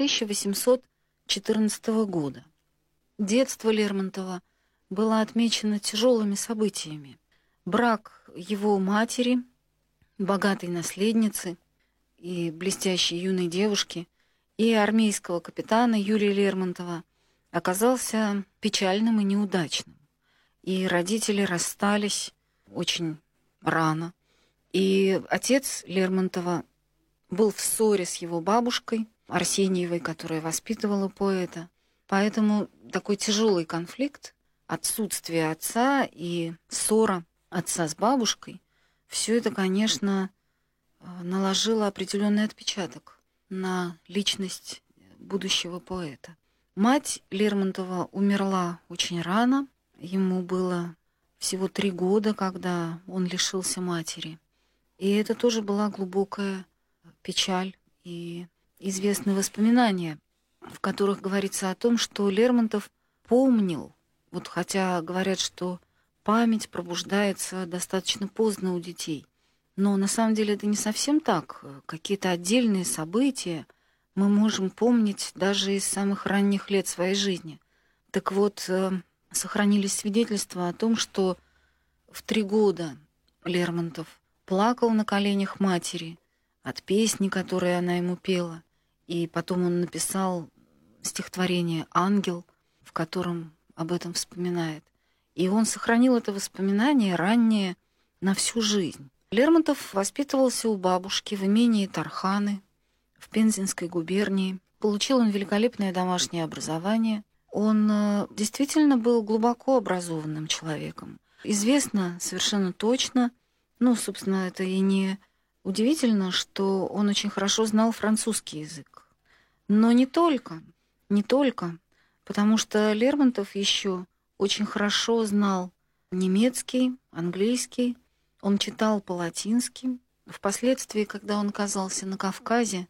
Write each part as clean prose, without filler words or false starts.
1814 года. Детство Лермонтова было отмечено тяжелыми событиями. Брак его матери, богатой наследницы и блестящей юной девушки, и армейского капитана Юрия Лермонтова оказался печальным и неудачным. И родители расстались очень рано. И отец Лермонтова был в ссоре с его бабушкой Арсеньевой, которая воспитывала поэта. Поэтому такой тяжелый конфликт, отсутствие отца и ссора отца с бабушкой, все это, конечно, наложило определенный отпечаток на личность будущего поэта. Мать Лермонтова умерла очень рано. Ему было всего 3 года, когда он лишился матери. И это тоже была глубокая печаль и известны воспоминания, в которых говорится о том, что Лермонтов помнил, вот хотя говорят, что память пробуждается достаточно поздно у детей, но на самом деле это не совсем так. Какие-то отдельные события мы можем помнить даже из самых ранних лет своей жизни. Так вот, сохранились свидетельства о том, что в 3 года Лермонтов плакал на коленях матери от песни, которую она ему пела. И потом он написал стихотворение «Ангел», в котором об этом вспоминает. И он сохранил это воспоминание раннее на всю жизнь. Лермонтов воспитывался у бабушки в имении Тарханы в Пензенской губернии. Получил он великолепное домашнее образование. Он действительно был глубоко образованным человеком. Известно совершенно точно, собственно, это и не удивительно, что он очень хорошо знал французский язык. Но не только, потому что Лермонтов еще очень хорошо знал немецкий, английский, он читал по-латински. Впоследствии, когда он оказался на Кавказе,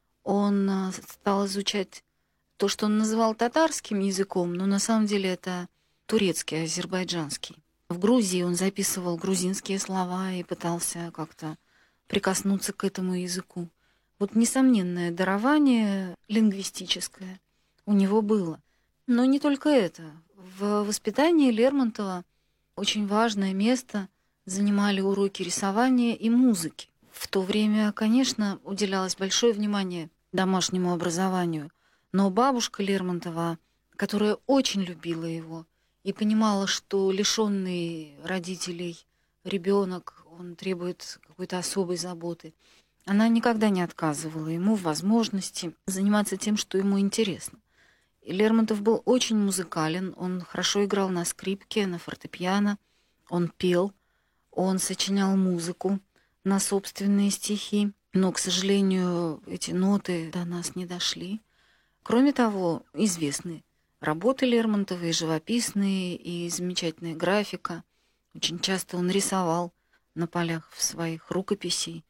он стал изучать то, что он называл татарским языком, но на самом деле это турецкий, азербайджанский. В Грузии он записывал грузинские слова и пытался как-то прикоснуться к этому языку. Вот несомненное дарование лингвистическое у него было. Но не только это. В воспитании Лермонтова очень важное место занимали уроки рисования и музыки. В то время, конечно, уделялось большое внимание домашнему образованию, но бабушка Лермонтова, которая очень любила его и понимала, что лишенный родителей ребенок, он требует какой-то особой заботы, она никогда не отказывала ему в возможности заниматься тем, что ему интересно. И Лермонтов был очень музыкален, он хорошо играл на скрипке, на фортепиано, он пел, он сочинял музыку на собственные стихи, но, к сожалению, эти ноты до нас не дошли. Кроме того, известны работы Лермонтова, и живописные, и замечательная графика. Очень часто он рисовал на полях своих рукописей.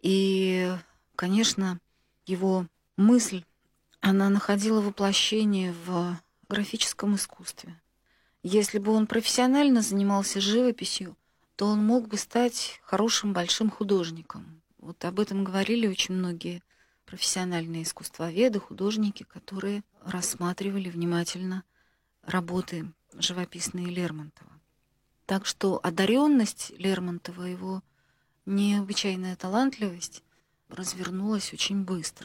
И, конечно, его мысль, она находила воплощение в графическом искусстве. Если бы он профессионально занимался живописью, то он мог бы стать хорошим большим художником. Вот об этом говорили очень многие профессиональные искусствоведы, художники, которые рассматривали внимательно работы живописные Лермонтова. Так что одаренность Лермонтова, его необычайная талантливость развернулась очень быстро.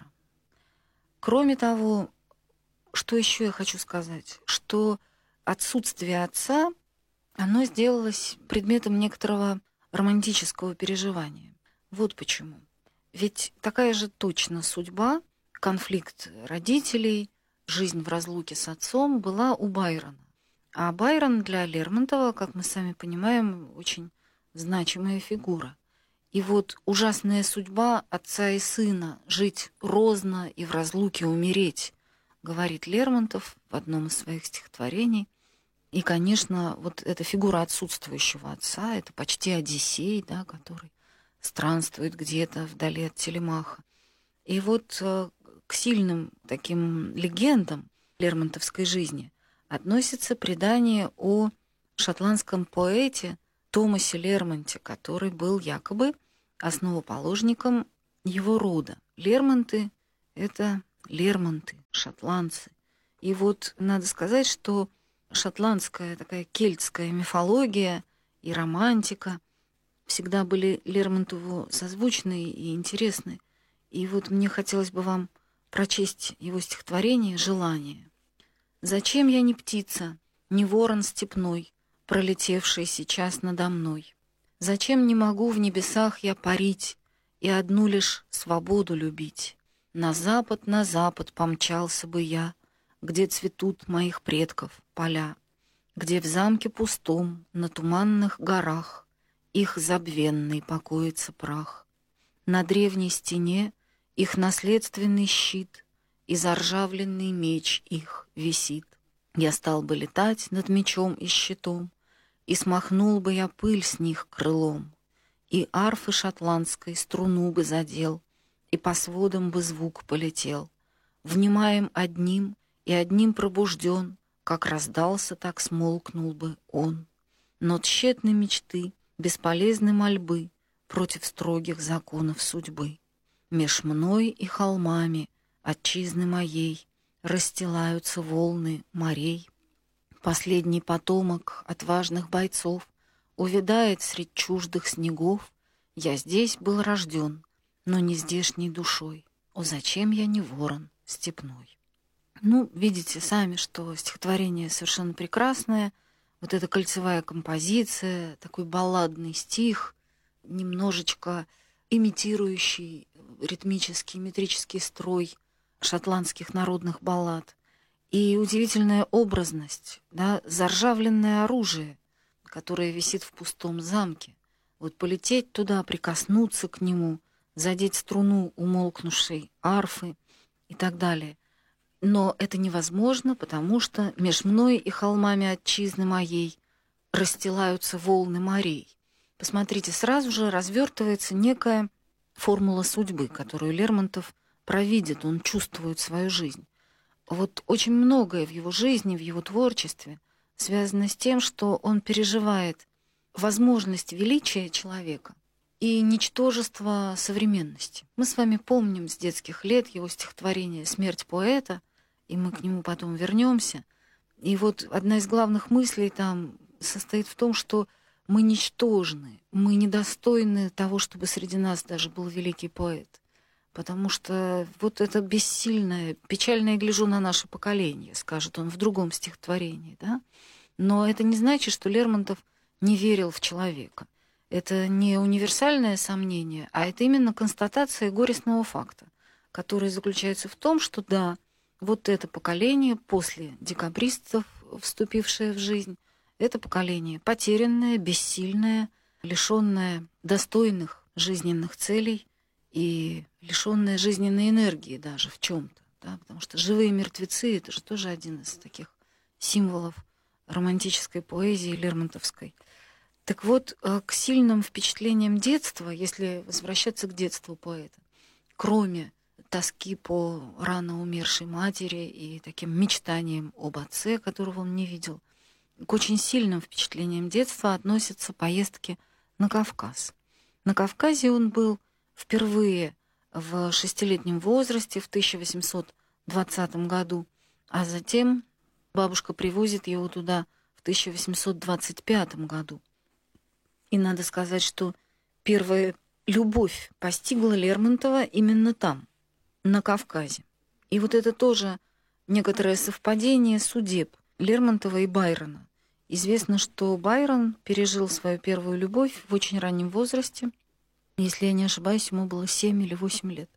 Кроме того, что еще я хочу сказать, что отсутствие отца, оно сделалось предметом некоторого романтического переживания. Вот почему. Ведь такая же точно судьба, конфликт родителей, жизнь в разлуке с отцом была у Байрона. А Байрон для Лермонтова, как мы сами понимаем, очень значимая фигура. И вот ужасная судьба отца и сына — жить розно и в разлуке умереть, говорит Лермонтов в одном из своих стихотворений. И, конечно, вот эта фигура отсутствующего отца — это почти Одиссей, да, который странствует где-то вдали от Телемаха. И вот к сильным таким легендам лермонтовской жизни относится предание о шотландском поэте Томасе Лермонте, который был якобы основоположником его рода. Лермонты — это Лермонты, шотландцы. И вот надо сказать, что шотландская такая кельтская мифология и романтика всегда были Лермонтову созвучны и интересны. И вот мне хотелось бы вам прочесть его стихотворение «Желание». «Зачем я не птица, не ворон степной, пролетевший сейчас надо мной? Зачем не могу в небесах я парить и одну лишь свободу любить? На запад помчался бы я, где цветут моих предков поля, где в замке пустом на туманных горах их забвенный покоится прах. На древней стене их наследственный щит и заржавленный меч их висит. Я стал бы летать над мечом и щитом, и смахнул бы я пыль с них крылом, и арфы шотландской струну бы задел, и по сводам бы звук полетел. Внимаем одним, и одним пробужден, как раздался, так смолкнул бы он. Но тщетны мечты, бесполезны мольбы против строгих законов судьбы. Меж мной и холмами отчизны моей расстилаются волны морей. Последний потомок отважных бойцов увядает средь чуждых снегов. Я здесь был рожден, но не здешней душой. О, зачем я не ворон степной? Ну, видите сами, что стихотворение совершенно прекрасное. Вот эта кольцевая композиция, такой балладный стих, немножечко имитирующий ритмический, метрический строй шотландских народных баллад. И удивительная образность, да, заржавленное оружие, которое висит в пустом замке. Вот полететь туда, прикоснуться к нему, задеть струну умолкнувшей арфы и так далее. Но это невозможно, потому что меж мной и холмами отчизны моей расстилаются волны морей. Посмотрите, сразу же развертывается некая формула судьбы, которую Лермонтов провидит, он чувствует свою жизнь. Вот очень многое в его жизни, в его творчестве связано с тем, что он переживает возможность величия человека и ничтожество современности. Мы с вами помним с детских лет его стихотворение «Смерть поэта», и мы к нему потом вернемся. И вот одна из главных мыслей там состоит в том, что мы ничтожны, мы недостойны того, чтобы среди нас даже был великий поэт. Потому что вот это бессильное, печально я гляжу на наше поколение, скажет он в другом стихотворении, да? Но это не значит, что Лермонтов не верил в человека. Это не универсальное сомнение, а это именно констатация горестного факта, который заключается в том, что да, вот это поколение после декабристов, вступившее в жизнь, это поколение потерянное, бессильное, лишённое достойных жизненных целей и лишённое жизненной энергии даже в чем-то, да? Потому что живые мертвецы — это же тоже один из таких символов романтической поэзии лермонтовской. Так вот, к сильным впечатлениям детства, если возвращаться к детству поэта, кроме тоски по рано умершей матери и таким мечтаниям об отце, которого он не видел, к очень сильным впечатлениям детства относятся поездки на Кавказ. На Кавказе он был впервые в 6-летнем возрасте в 1820 году, а затем бабушка привозит его туда в 1825 году. И надо сказать, что первая любовь постигла Лермонтова именно там, на Кавказе. И вот это тоже некоторое совпадение судеб Лермонтова и Байрона. Известно, что Байрон пережил свою первую любовь в очень раннем возрасте. Если я не ошибаюсь, ему было 7 или 8 лет.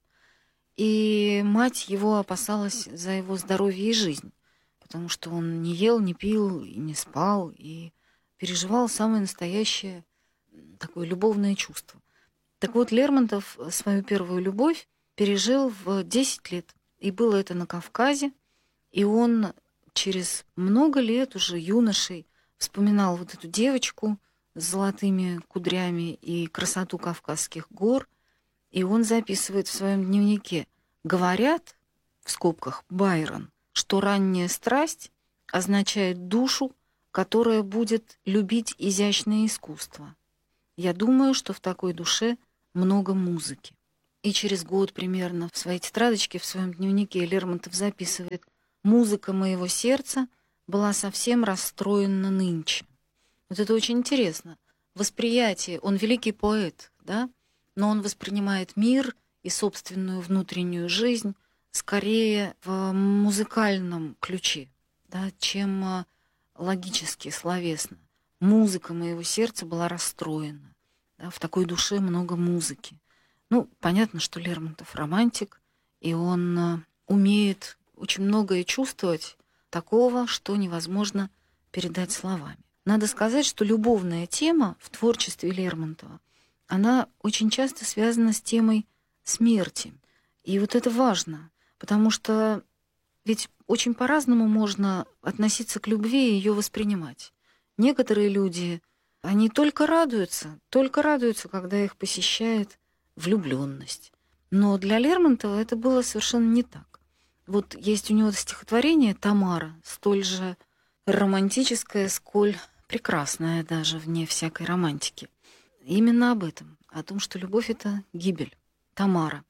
И мать его опасалась за его здоровье и жизнь, потому что он не ел, не пил и не спал, и переживал самое настоящее такое любовное чувство. Так вот, Лермонтов свою первую любовь пережил в 10 лет. И было это на Кавказе. И он через много лет уже юношей вспоминал вот эту девочку с золотыми кудрями и красоту Кавказских гор. И он записывает в своем дневнике: «Говорят, в скобках Байрон, что ранняя страсть означает душу, которая будет любить изящное искусство. Я думаю, что в такой душе много музыки». И через год примерно в своей тетрадочке, в своем дневнике Лермонтов записывает: «Музыка моего сердца была совсем расстроена нынче». Вот это очень интересно. Восприятие, он великий поэт, да, но он воспринимает мир и собственную внутреннюю жизнь скорее в музыкальном ключе, да, чем логически, словесно. Музыка моего сердца была расстроена. Да, в такой душе много музыки. Ну, понятно, что Лермонтов романтик, и он умеет очень многое чувствовать такого, что невозможно передать словами. Надо сказать, что любовная тема в творчестве Лермонтова, она очень часто связана с темой смерти. И вот это важно, потому что ведь очень по-разному можно относиться к любви и ее воспринимать. Некоторые люди, они только радуются, когда их посещает влюбленность. Но для Лермонтова это было совершенно не так. Вот есть у него стихотворение «Тамара», столь же романтическое, сколь прекрасное даже вне всякой романтики. Именно об этом, о том, что любовь — это гибель. Тамара.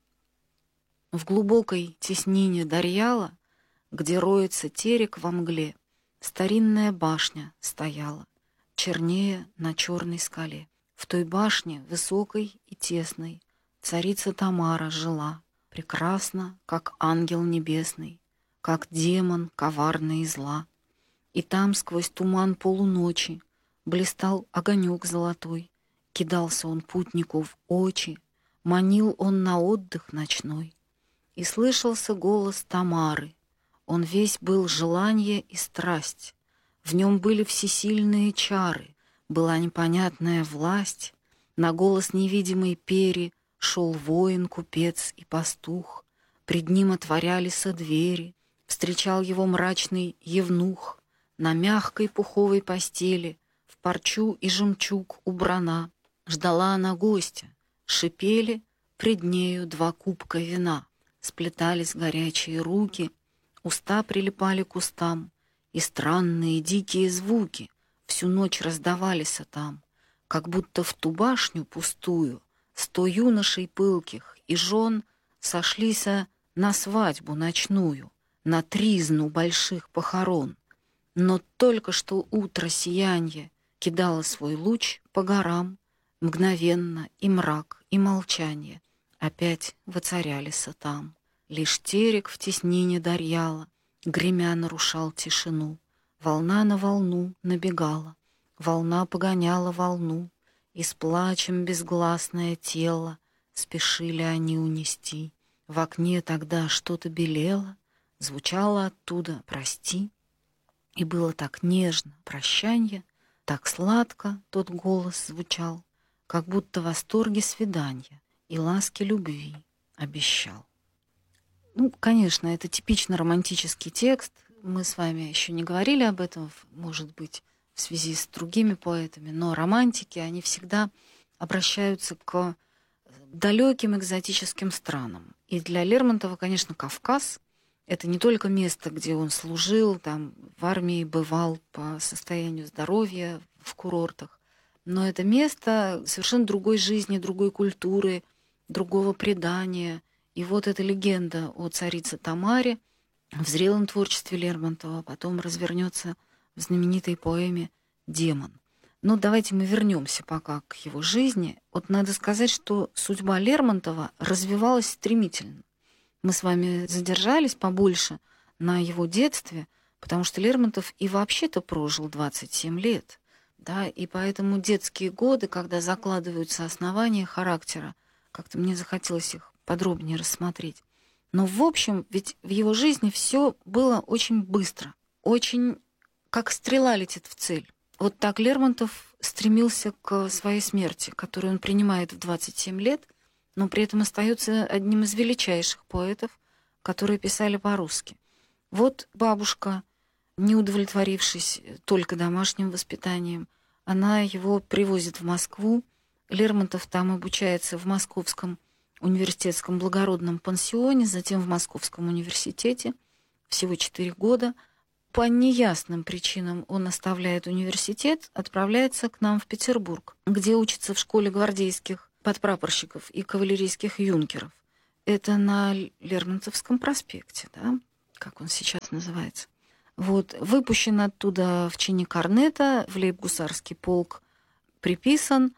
В глубокой теснине Дарьяла, где роется терек во мгле, старинная башня стояла, чернее на черной скале. В той башне, высокой и тесной, царица Тамара жила, прекрасно, как ангел небесный, как демон коварный и зла. И там сквозь туман полуночи блистал огонек золотой, кидался он путнику в очи, манил он на отдых ночной. И слышался голос Тамары, он весь был желание и страсть, в нем были всесильные чары, была непонятная власть, на голос невидимой пери шел воин, купец и пастух, пред ним отворялись двери, встречал его мрачный евнух. На мягкой пуховой постели, в парчу и жемчуг убрана, ждала она гостя, шипели пред нею 2 кубка вина, сплетались горячие руки, уста прилипали к устам, и странные дикие звуки всю ночь раздавались там, как будто в ту башню пустую 100 юношей пылких и жен сошлися на свадьбу ночную, на тризну больших похорон. Но только что утро сиянье кидало свой луч по горам, мгновенно и мрак, и молчание опять воцарялись там. Лишь терек в теснине Дарьяла, гремя нарушал тишину. Волна на волну набегала, волна погоняла волну, и с плачем безгласное тело спешили они унести. В окне тогда что-то белело, звучало оттуда «Прости». И было так нежно прощанье, так сладко тот голос звучал, как будто в восторге свидания и ласки любви обещал. Ну, конечно, это типично романтический текст. Мы с вами еще не говорили об этом, может быть, в связи с другими поэтами, но романтики, они всегда обращаются к далеким экзотическим странам. И для Лермонтова, конечно, Кавказ — это не только место, где он служил, там в армии бывал по состоянию здоровья, в курортах, но это место совершенно другой жизни, другой культуры, другого предания. И вот эта легенда о царице Тамаре в зрелом творчестве Лермонтова потом развернется в знаменитой поэме «Демон». Но давайте мы вернемся пока к его жизни. Вот надо сказать, что судьба Лермонтова развивалась стремительно. Мы с вами задержались побольше на его детстве, потому что Лермонтов и вообще-то прожил 27 лет. Да, и поэтому детские годы, когда закладываются основания характера, как-то мне захотелось их подробнее рассмотреть. Но в общем, ведь в его жизни все было очень быстро, очень как стрела летит в цель. Вот так Лермонтов стремился к своей смерти, которую он принимает в 27 лет, но при этом остается одним из величайших поэтов, которые писали по-русски. Вот бабушка, не удовлетворившись только домашним воспитанием, она его привозит в Москву. Лермонтов там обучается в Московском университетском благородном пансионе, затем в Московском университете. Всего 4 года. По неясным причинам он оставляет университет, отправляется к нам в Петербург, где учится в школе гвардейских подпрапорщиков и кавалерийских юнкеров. это на Лермонтовском проспекте, да, как он сейчас называется. Вот, выпущен оттуда в чине корнета, в лейб-гусарский полк приписан.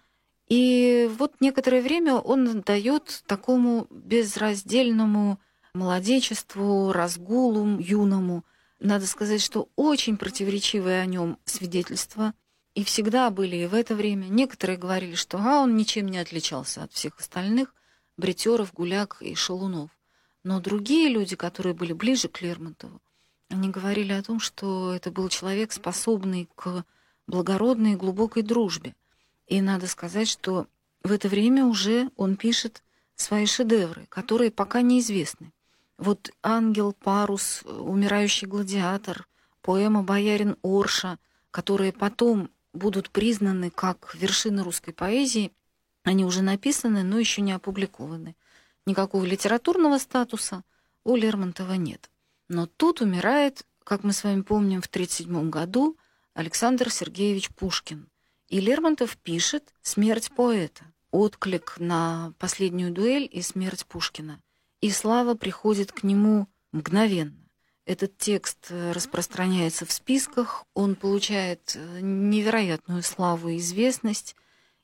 И вот некоторое время он дает такому безраздельному молодечеству, разгулу юному. Надо сказать, что очень противоречивые о нем свидетельства и всегда были и в это время. Некоторые говорили, что он ничем не отличался от всех остальных бритеров, гуляк и шалунов. Но другие люди, которые были ближе к Лермонтову, они говорили о том, что это был человек, способный к благородной и глубокой дружбе. И надо сказать, что в это время уже он пишет свои шедевры, которые пока неизвестны. Вот «Ангел», «Парус», «Умирающий гладиатор», поэма «Боярин Орша», которые потом будут признаны как вершины русской поэзии, они уже написаны, но еще не опубликованы. Никакого литературного статуса у Лермонтова нет. Но тут умирает, как мы с вами помним, в 1937 году Александр Сергеевич Пушкин. И Лермонтов пишет «Смерть поэта», отклик на последнюю дуэль и смерть Пушкина. И слава приходит к нему мгновенно. Этот текст распространяется в списках, он получает невероятную славу и известность.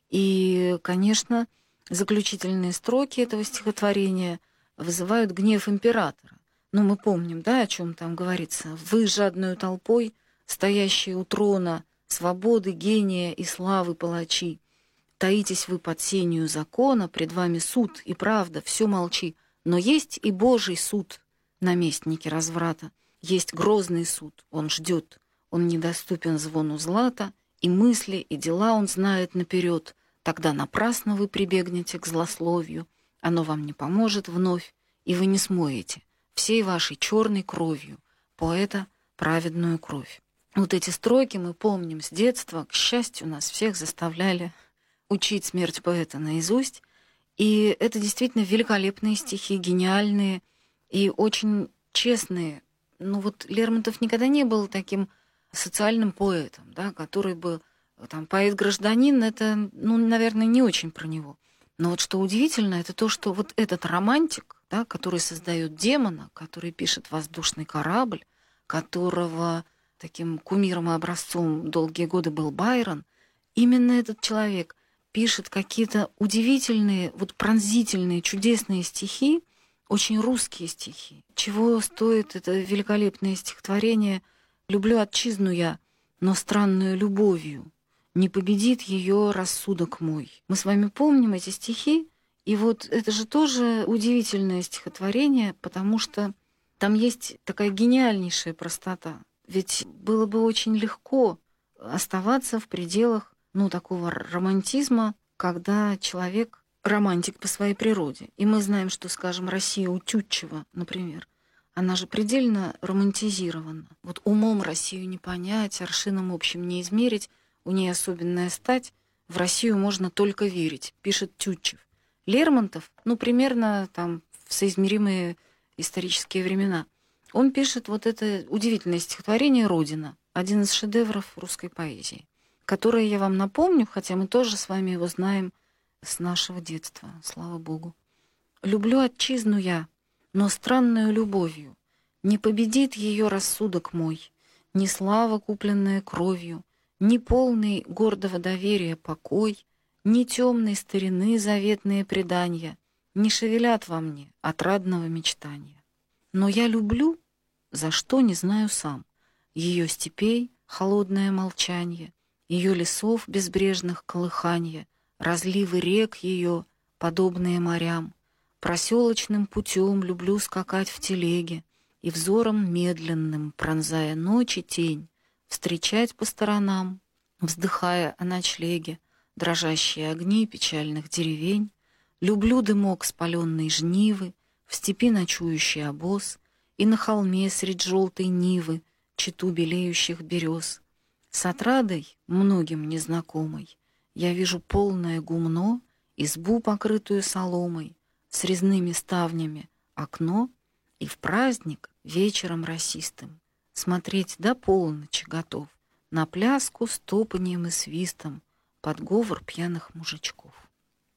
И, конечно, заключительные строки этого стихотворения вызывают гнев императора. Но мы помним, да, о чем там говорится. «Вы, жадную толпой, стоящие у трона, свободы, гения и славы палачи, таитесь вы под сенью закона, пред вами суд и правда, все молчи. Но есть и Божий суд, наместники разврата, есть грозный суд, он ждет, он недоступен звону злата, и мысли, и дела он знает наперед. Тогда напрасно вы прибегнете к злословию, оно вам не поможет вновь, и вы не смоете всей вашей черной кровью поэта праведную кровь». Вот эти строки мы помним с детства. К счастью, нас всех заставляли учить «Смерть поэта» наизусть. И это действительно великолепные стихи, гениальные и очень честные. Ну вот Лермонтов никогда не был таким социальным поэтом, да, который бы там поэт-гражданин, это, ну, наверное, не очень про него. Но вот что удивительно, это то, что вот этот романтик, да, который создает демона, который пишет «Воздушный корабль», которого таким кумиром и образцом долгие годы был Байрон, именно этот человек пишет какие-то удивительные, вот пронзительные, чудесные стихи, очень русские стихи. Чего стоит это великолепное стихотворение «Люблю отчизну я, но странную любовью, не победит ее рассудок мой». Мы с вами помним эти стихи, и вот это же тоже удивительное стихотворение, потому что там есть такая гениальнейшая простота. Ведь было бы очень легко оставаться в пределах, ну, такого романтизма, когда человек романтик по своей природе. И мы знаем, что, скажем, Россия у Тютчева, например, она же предельно романтизирована. Вот умом Россию не понять, аршином общим не измерить, у ней особенная стать, в Россию можно только верить, пишет Тютчев. Лермонтов, ну, примерно там в соизмеримые исторические времена, он пишет вот это удивительное стихотворение «Родина», один из шедевров русской поэзии, которое я вам напомню, хотя мы тоже с вами его знаем с нашего детства, слава богу. «Люблю отчизну я, но странную любовью, не победит ее рассудок мой, ни слава, купленная кровью, ни полный гордого доверия покой, ни темной старины заветные предания не шевелят во мне отрадного мечтания. Но я люблю, за что не знаю сам, ее степей холодное молчанье, ее лесов безбрежных колыханье, разливы рек ее, подобные морям. Проселочным путем люблю скакать в телеге и взором медленным, пронзая ночи тень, встречать по сторонам, вздыхая о ночлеге, дрожащие огни печальных деревень. Люблю дымок спаленной жнивы, в степи ночующий обоз, и на холме средь желтой нивы чету белеющих берез. С отрадой, многим незнакомой, я вижу полное гумно, избу, покрытую соломой, с резными ставнями, окно, и в праздник вечером росистым смотреть до полночи готов на пляску с топаньем и свистом под говор пьяных мужичков.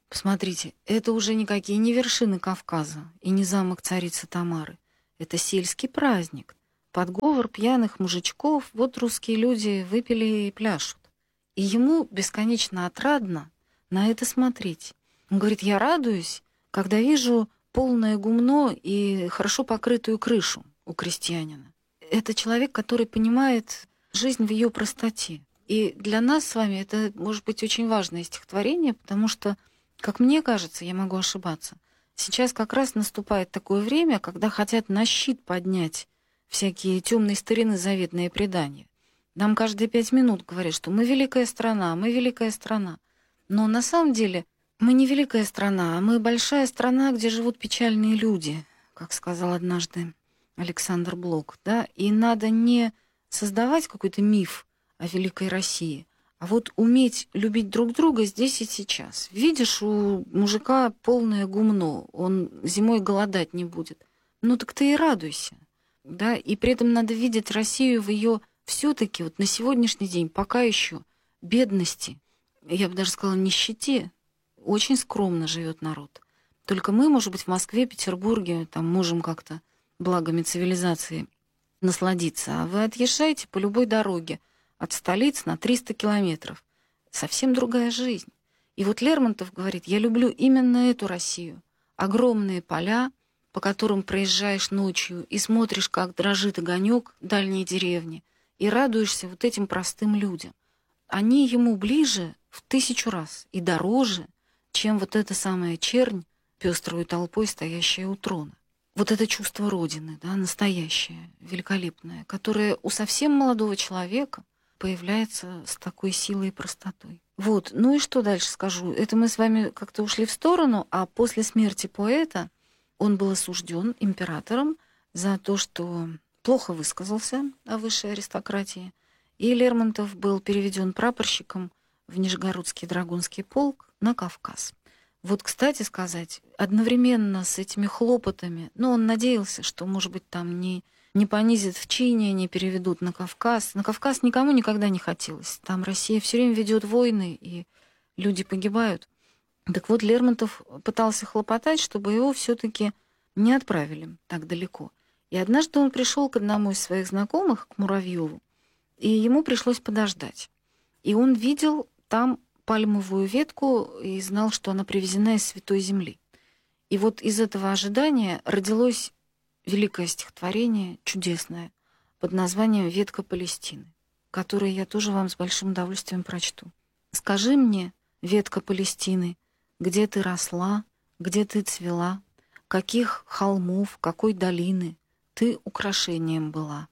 Посмотрите, это уже никакие не вершины Кавказа и не замок царицы Тамары. Это сельский праздник. Подговор пьяных мужичков, вот русские люди выпили и пляшут. И ему бесконечно отрадно на это смотреть. Он говорит, я радуюсь, когда вижу полное гумно и хорошо покрытую крышу у крестьянина. Это человек, который понимает жизнь в ее простоте. И для нас с вами это может быть очень важное стихотворение, потому что, как мне кажется, я могу ошибаться, сейчас как раз наступает такое время, когда хотят на щит поднять всякие темные старины, заветные предания. Нам каждые 5 минут говорят, что мы великая страна, мы великая страна. Но на самом деле мы не великая страна, а мы большая страна, где живут печальные люди, как сказал однажды Александр Блок. Да? И надо не создавать какой-то миф о великой России, а вот уметь любить друг друга здесь и сейчас. Видишь, у мужика полное гумно, он зимой голодать не будет. Ну так ты и радуйся. Да? И при этом надо видеть Россию в ее все-таки вот на сегодняшний день пока еще бедности, я бы даже сказала, нищете. Очень скромно живет народ. Только мы, может быть, в Москве, Петербурге там можем как-то благами цивилизации насладиться. А вы отъезжаете по любой дороге от столиц на 300 километров. Совсем другая жизнь. И вот Лермонтов говорит, я люблю именно эту Россию. Огромные поля, по которым проезжаешь ночью и смотришь, как дрожит огонек дальней деревни, и радуешься вот этим простым людям. Они ему ближе в 1000 раз и дороже, чем вот эта самая чернь, пестрой толпой, стоящая у трона. Вот это чувство Родины, да, настоящее, великолепное, которое у совсем молодого человека появляется с такой силой и простотой. Вот, ну и что дальше скажу? Это мы с вами как-то ушли в сторону, а после смерти поэта он был осужден императором за то, что плохо высказался о высшей аристократии, и Лермонтов был переведен прапорщиком в Нижегородский драгунский полк на Кавказ. Вот, кстати сказать, одновременно с этими хлопотами, ну, он надеялся, что, может быть, там не понизят в чине, не переведут на Кавказ. На Кавказ никому никогда не хотелось. Там Россия все время ведет войны, и люди погибают. Так вот, Лермонтов пытался хлопотать, чтобы его все-таки не отправили так далеко. И однажды он пришел к одному из своих знакомых, к Муравьеву, и ему пришлось подождать. И он видел там пальмовую ветку и знал, что она привезена из Святой Земли. И вот из этого ожидания родилось великое стихотворение, чудесное, под названием «Ветка Палестины», которое я тоже вам с большим удовольствием прочту. «Скажи мне, ветка Палестины, где ты росла, где ты цвела, каких холмов, какой долины ты украшением была?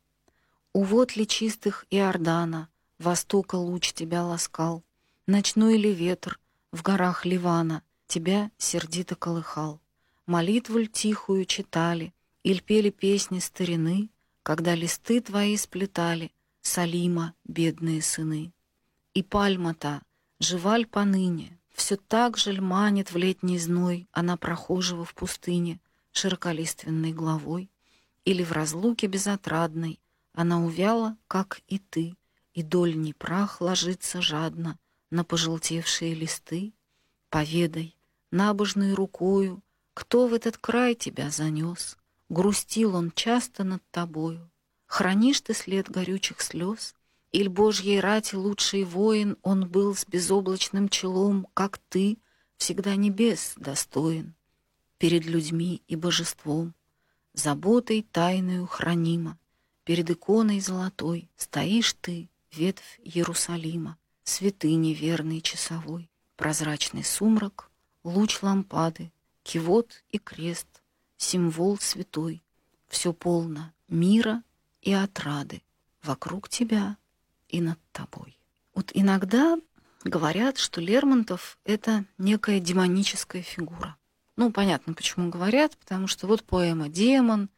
У вод ли чистых Иордана востока луч тебя ласкал, ночной ли ветер в горах Ливана тебя сердито колыхал? Молитву ль тихую читали, иль пели песни старины, когда листы твои сплетали Салима бедные сыны? И пальма та, жива ль поныне, все так же ль манит в летний зной она прохожего в пустыне широколиственной главой? Или в разлуке безотрадной она увяла, как и ты, и дольний прах ложится жадно на пожелтевшие листы? Поведай, набожной рукою, кто в этот край тебя занес? Грустил он часто над тобою. Хранишь ты след горючих слез? Иль Божьей рати лучший воин он был с безоблачным челом, как ты, всегда небес достоин перед людьми и божеством? Заботой тайною хранима, перед иконой золотой стоишь ты, ветвь Иерусалима, святыни верный часовой. Прозрачный сумрак, луч лампады, кивот и крест, символ святой. Все полно мира и отрады вокруг тебя и над тобой. Вот иногда говорят, что Лермонтов — это некая демоническая фигура. Ну, понятно, почему говорят, потому что вот поэма «Демон»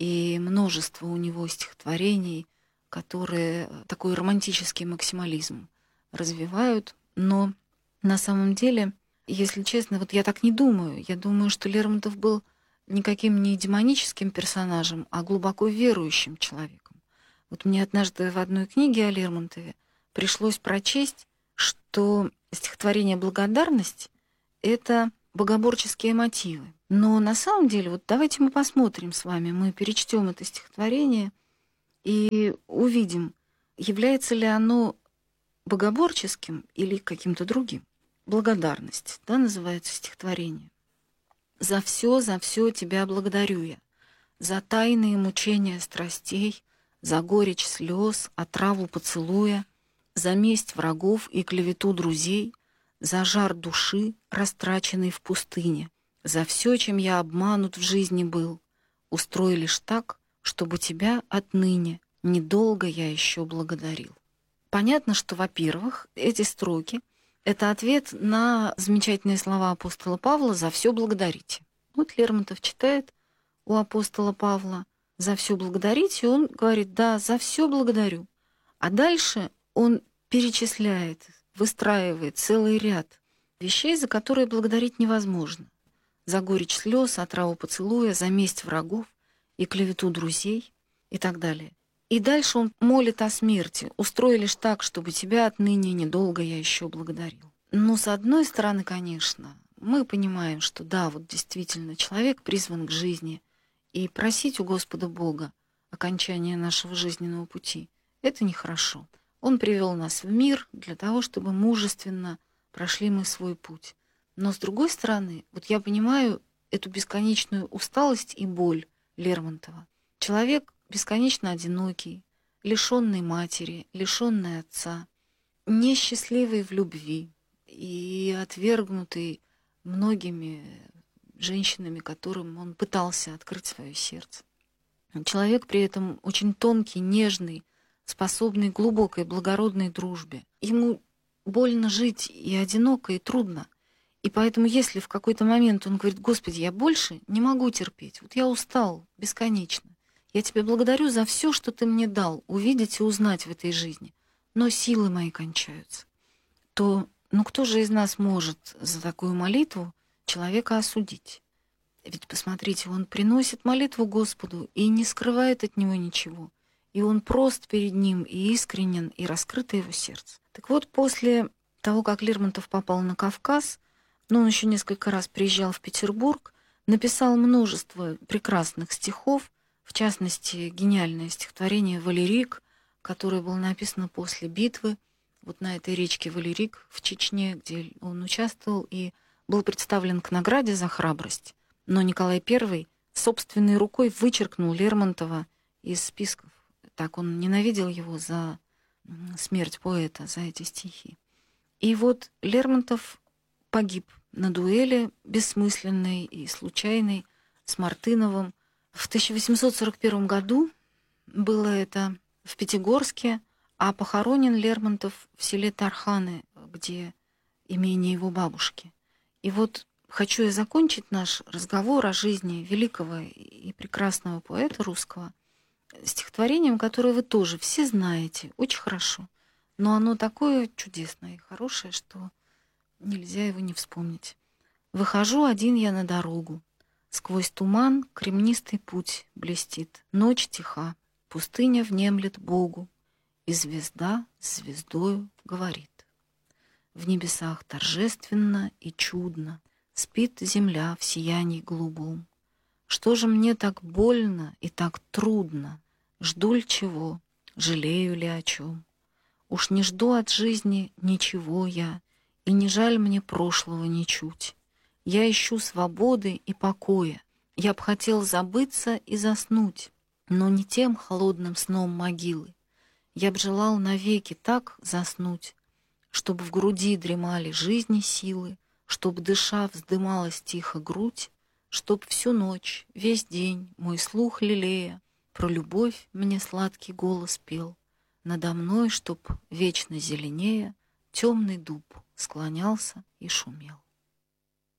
и множество у него стихотворений, которые такой романтический максимализм развивают. Но на самом деле, если честно, вот я так не думаю. Я думаю, что Лермонтов был никаким не демоническим персонажем, а глубоко верующим человеком. Вот мне однажды в одной книге о Лермонтове пришлось прочесть, что стихотворение «Благодарность» это богоборческие мотивы. Но на самом деле, вот давайте мы посмотрим с вами, мы перечтем это стихотворение и увидим, является ли оно богоборческим или каким-то другим. «Благодарность», да, называется стихотворение. за все тебя благодарю я, за тайные мучения страстей, за горечь слез, отраву поцелуя, за месть врагов и клевету друзей, за жар души, растраченный в пустыне, за все, чем я обманут в жизни был. Устрой лишь так, чтобы тебя отныне недолго я еще благодарил». Понятно, что, во-первых, эти строки — это ответ на замечательные слова апостола Павла «за все благодарите». Вот Лермонтов читает у апостола Павла «за все благодарите», и он говорит «да, за все благодарю». А дальше он перечисляет, выстраивает целый ряд вещей, за которые благодарить невозможно. За горечь слез, отраву поцелуя, за месть врагов и клевету друзей и так далее. И дальше он молит о смерти. «Устрой лишь так, чтобы тебя отныне недолго я еще благодарил». Но с одной стороны, конечно, мы понимаем, что да, вот действительно человек призван к жизни, и просить у Господа Бога окончания нашего жизненного пути — это нехорошо. Он привел нас в мир для того, чтобы мужественно прошли мы свой путь. Но с другой стороны, вот я понимаю эту бесконечную усталость и боль Лермонтова. Человек бесконечно одинокий, лишенный матери, лишенный отца, несчастливый в любви и отвергнутый многими женщинами, которым он пытался открыть свое сердце. Человек при этом очень тонкий, нежный, способный к глубокой, благородной дружбе. Ему больно жить и одиноко, и трудно. И поэтому, если в какой-то момент он говорит: «Господи, я больше не могу терпеть, вот я устал бесконечно, я тебя благодарю за все, что ты мне дал увидеть и узнать в этой жизни, но силы мои кончаются», то кто же из нас может за такую молитву человека осудить? Ведь посмотрите, он приносит молитву Господу и не скрывает от него ничего. И он прост перед ним, и искренен, и раскрыто его сердце. Так вот, после того, как Лермонтов попал на Кавказ, он еще несколько раз приезжал в Петербург, написал множество прекрасных стихов, в частности, гениальное стихотворение «Валерик», которое было написано после битвы вот на этой речке Валерик в Чечне, где он участвовал и был представлен к награде за храбрость. Но Николай I собственной рукой вычеркнул Лермонтова из списков. Так он ненавидел его за смерть поэта, за эти стихи. И вот Лермонтов погиб на дуэли бессмысленной и случайной с Мартыновым. В 1841 году было это в Пятигорске, а похоронен Лермонтов в селе Тарханы, где имение его бабушки. И вот хочу я закончить наш разговор о жизни великого и прекрасного поэта русского стихотворением, которое вы тоже все знаете очень хорошо, но оно такое чудесное и хорошее, что нельзя его не вспомнить. «Выхожу один я на дорогу. Сквозь туман кремнистый путь блестит. Ночь тиха, пустыня внемлет Богу, и звезда с звездою говорит. В небесах торжественно и чудно спит земля в сиянии голубом. Что же мне так больно и так трудно? Жду ли чего? Жалею ли о чем? Уж не жду от жизни ничего я, и не жаль мне прошлого ничуть. Я ищу свободы и покоя. Я б хотел забыться и заснуть, но не тем холодным сном могилы. Я б желал навеки так заснуть, чтобы в груди дремали жизни силы, чтоб, дыша, вздымалась тихо грудь, чтоб всю ночь, весь день мой слух лелея про любовь мне сладкий голос пел. Надо мной, чтоб вечно зеленея темный дуб склонялся и шумел».